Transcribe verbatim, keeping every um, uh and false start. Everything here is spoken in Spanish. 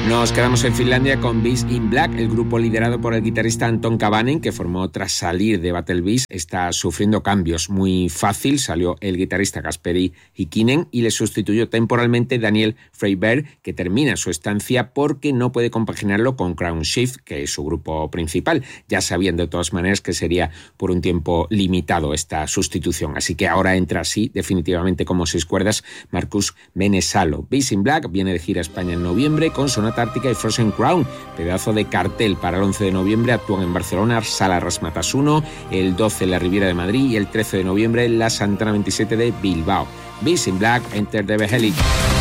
Nos quedamos en Finlandia con Beast in Black. El grupo liderado por el guitarrista Anton Kabanen, que formó tras salir de Battle Beast, está sufriendo cambios. Muy fácil, salió el guitarrista Kasperi Hikinen y le sustituyó temporalmente Daniel Freyberg, que termina su estancia porque no puede compaginarlo con Crown Shift, que es su grupo principal. Ya sabían de todas maneras que sería por un tiempo limitado esta sustitución. Así que ahora entra así definitivamente como seis cuerdas Marcus Menesalo. Beast in Black viene de gira a España en noviembre con Sonata Ártica y Frozen Crown, pedazo de cartel para el once de noviembre. Actúan en Barcelona, Sala Rasmatas uno, el doce en la Riviera de Madrid y el trece de noviembre en la Santana veintisiete de Bilbao. Beast in Black, Enter the Behelit.